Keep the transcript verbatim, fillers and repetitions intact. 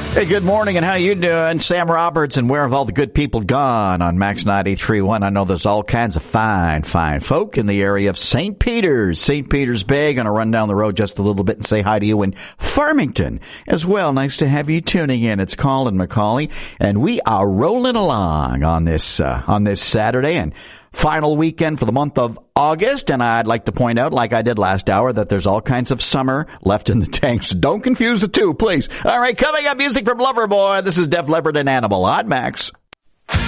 Hey, good morning, and how you doing? Sam Roberts, and where have all the good people gone on Max ninety-three point one? I know there's all kinds of fine, fine folk in the area of Saint Peter's. Saint Peter's Bay. Going to run down the road just a little bit and say hi to you in Farmington as well. Nice to have you tuning in. It's Colin McCauley, and we are rolling along on this, uh, on this Saturday, and final weekend for the month of August, and I'd like to point out, like I did last hour, that there's all kinds of summer left in the tank, so don't confuse the two, please. All right, coming up, music from Loverboy. This is Def Leppard and Animal on Max.